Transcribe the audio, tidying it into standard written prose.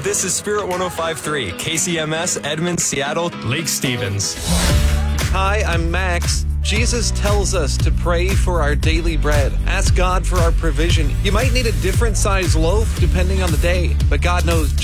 This is Spirit 105.3, KCMS, Edmond, Seattle, Lake Stevens. Hi, I'm Max. Jesus tells us to pray for our daily bread. Ask God for our provision. You might need a different size loaf depending on the day, but God knows